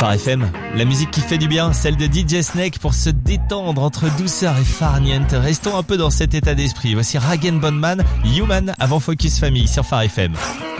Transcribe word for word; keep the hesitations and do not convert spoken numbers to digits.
Phare F M, la musique qui fait du bien, celle de D J Snake pour se détendre entre douceur et farniente. Restons un peu dans cet état d'esprit. Voici Rag and Bone Man, Human avant Focus Family sur Phare F M.